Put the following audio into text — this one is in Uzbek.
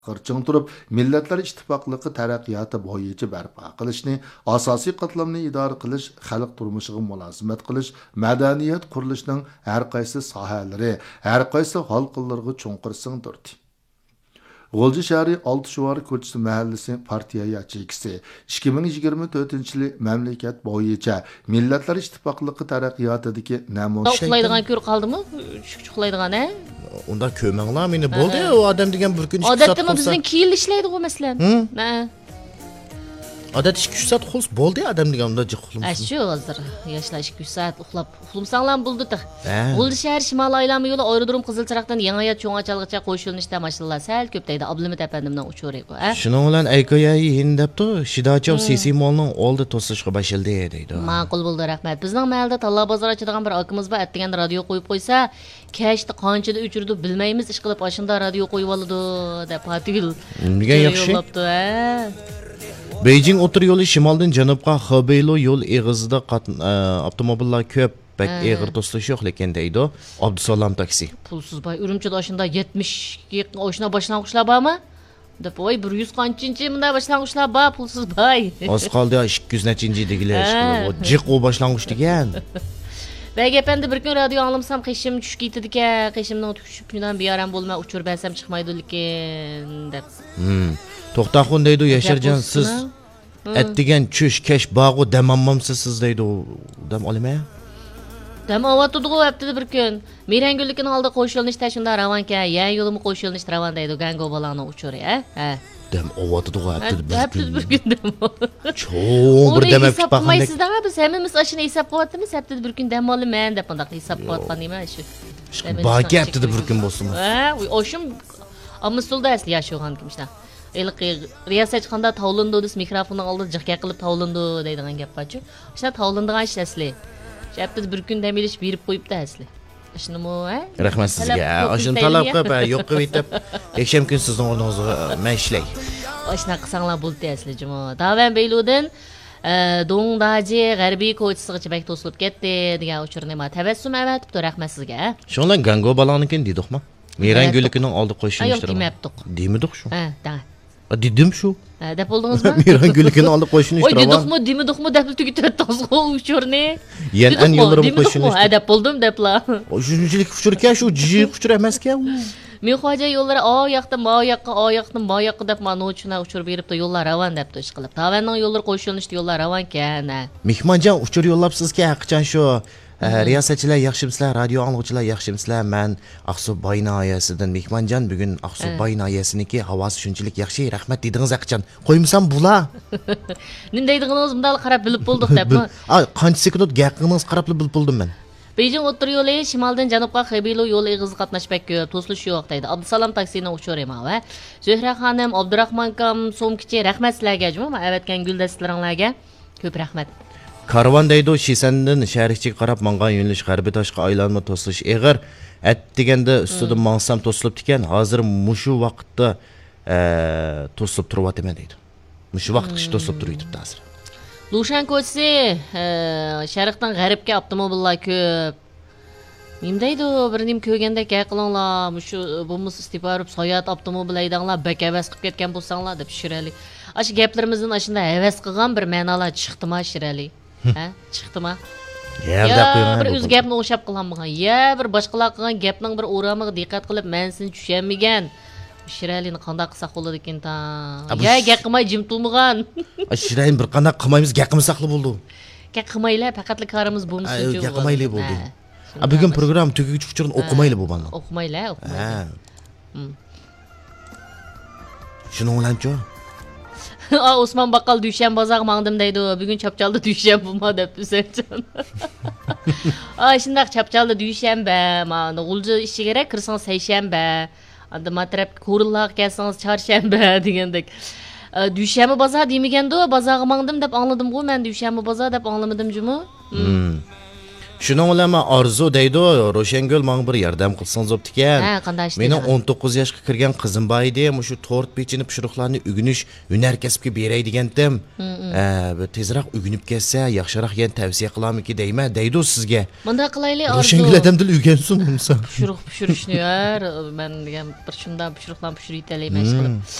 Qirching turib, Millatlar Ittifoqligi taraqqiyoti bo'yicha barpo qilishni, asosiy qatlamni idora qilish, xalq turmushiga mulozimat qilish, madaniyat qurilishining har qaysi sohalari, har qaysi xalqlarga cho'nqir singdirdi. G'o'lji shahri Oltishuvori ko'chasi mahallasi partiya yachigisi 2024-yil mamlakat bo'yicha Millatlar Ittifoqligi taraqqiyotidagi namoyish uxlaydigan ko'r qoldimi? Uxlaydigan, ha? Unda ko'manglar meni bo'ldi, u odam degan bir kun 2 soat. Odatda bizning kiyil ishlaydi-ku masalan. Ha. Odat 2 soat xulus bo'ldi odam degan unda jiqulum. Shu hozir yoshlar 2 soat uxlamsanglar bo'ldi da. G'o'lji shahar shimol aylami yo'li aerodrom Qizilchiroqdan Yangiayat Cho'ng'achalgacha qo'shilishda mashinalar sal ko'p deydi. Abdulimit apandimdan uchoriq, ha. Shuning bilan aykoyayi hindabdi, Shidachov Sisi molning oldi to'sishga bashildi deydi. Ma'qul bo'ldi, rahmat. Bizning mahallada Talla bozor ochadigan bir akimiz bor, atdigan radio qo'yib qo'ysa, kashda qanchada o'chirdi bilmaymiz, ish qilib oshinda radio qo'yib oladi deb patil. Nega yaxshi? Beijing o'tir yo'li shimoldan janubga Xebeylo yo'l eg'izida avtomobillar ko'p, bak eg'ir to'silish yo'q lekin deydi Abdusalom taksi. Pulsiz boy Urumchida oshinda 70 oshina boshlang'ichlar bormi? Deb voy 100 qanchinchi bunda boshlang'ichlar bor, pulsiz boy. Oz qoldi 200 nechinchi degilar ish qilib, jiq o boshlang'ich degan. Bak efendi bir kun radio anglamsam qishim tushib ketdi-ekan, qishimdan tushib kundan biyaram bo'lma uchur bersam chiqmaydi lekin deb. To'xtaxun deydi Yasharjon siz atdigan chush kesh bog'u damammamsiz siz deydi dam olma. Dam ovatdi-ku haftada bir kun. Merangullikning oldi qo'shilishda shunda ravanka, yan yo'limi qo'shilish ravan deydi Gango balani uchur, ha. Dam ovatdi-ku haftada bir kun dam. Cho'ng bir dam hisob qilmaysizda biz hammamiz ashini hisob qilyapmiz, haftada bir kun dam olaman deb bunday hisob qilyapgan nima shu. Baki haftada bir kun bo'lsin. Ha, oshim Amstulda asli yashagan kimishdan. Elqi riyasat chiqanda tavlindi deb mikrofonning oldida jiqqa qilib tavlindi deydigan gap borchu. O'sha tavlindigan ish asli. Haftada bir kun dam olish berib qo'yibdi asli. Shnimi, ha? Rahmat sizga. Oshini talab qilib, yo'q qilib aytib, yaksham kun sizning o'rningizga men ishlay. Oshna qilsanglar bo'ldi asli jimo. Davan Beyludin Dongdaji g'arbiy ko'chasigacha bak to'silib ketdi degan uchurni ma tabassum avatibdi, rahmat sizga. Shundan Gango balonikin dedikmi? Merangullikning oldi qo'shilishdi. Demabdiq. Demidik shu. Ha, da. Dedim shu. Deb bo'ldingizmi? Merangullikning oldi qo'shilishdi. Oy, dedikmi, demidikmi deb tugitib uchurni. Yen an yo'llarim qo'shilishdi. Ha, deb bo'ldim debla. O shunchalik uchurkan shu jiji uchur emas-ku. Men xo'ja yo'llari o yoqdan bu yoqqa deb mana uchuna uchur beribdi, yo'llar ravan debdi ish qilib. Tavanning yo'llari qo'shilishdi, yo'llar ravan ekan. Mehmonjon uchur yo'llabsizki, haqiqatan shu riyosatchilar yaxshimsizlar, radio anglovchilar yaxshimsizlar. Men Aqsuboy noyasidan Mehmonjon bugun Aqsuboy noyasiniki havosi shunchalik yaxshi, rahmat dedingiz haqiqatan. Qo'ymsam bular. Nim deydigingiz bunday qarab bilib bo'ldik debmi? Qancha sekund gaqiningiz qarab bilib bo'ldim men. Beijing o'tir yo'li shimoldan janubga Xebeylo yo'l eg'izi qatnashmak ko'p, to'silish yo'q deydi. Abdusalom taksining uchurima va Zuhra xonim, Abdurahmon kam so'mkichi rahmat sizlarga juma, avatgan guldastlaringlarga ko'p rahmat. Karvan deydi Shisandan sharikchiga qarab mangan yo'nalish g'arbiy toshqa aylanma to'silish eg'ir at deganda ustida mansam to'silib ekan, hozir mushu vaqtda to'silib turyapman deydi. Mushu vaqt qish to'silib turibdi hozir. Lushan ko'chasi sharqdan g'arbga avtomobillar ko'p. Nim deydi, bir nim ko'rganda qilinglar, shu bo'lmasa istiborib soyat avtomobil haydanglar, bakavas qilib ketgan bo'lsanglar deb shirali. Ash gaplarimizdan ashunda havas qilgan bir ma'nolar chiqdimi shirali? Ha, chiqdimi? Ya bir o'z gapni o'xshab qilganman. Ya bir boshqalar qilgan gapning bir o'ramiga diqqat qilib, men seni tushunmagan. Shiralini qanday qilsak bo'ladi ekan ta. Ya gap qilmay jim turmagan. Shirayin bir qanday qilmaymiz, gap qilmasaqli bo'ldi. Gap qilmaylar, faqatli qarimiz bo'lmasin uchun. Gap qilmayli bo'ldi. Bugun program tuguch uchun o'qimayli bu banda. O'qimaylar, o'qimaylar. Shuning bilan-ku. Osmon baqqal Dushan bozor mangdim deydi. Bugun Chapchalda Dushan bo'lma deb Husanjon. Shundaq Chapchalda Dushanba, mana G'ulji ishi kerak, kirsang seshanba. Anda matrab ko'rillar kelsangiz chorshanba degandek. Dushanba bozor demaganda, bozorga mangdim deb angladim-ku men, Dushanba bozor deb anglamadim jumi. Shuning bilan men orzu deydi, Ro'shangul menga bir yordam qilsangiz bo'pti ekan. Ha, qanday ish Mening deydi? 19 yoshga kirgan qizim bor edi, shu tort pechini pishiriqlarni o'rganish, hunar kasbga beray degandim. Bir tezroq o'rganib kelsa, yaxshiroq yana tavsiya qilamiki deyman, deydi sizga. Bunda qilaylik orzu. Ro'shangul odamdil o'rgansin bo'lsa. Pishiriq pishirishni yor, men degan bir shundan pishiriqlarni pishirib yetalayman ish qilib.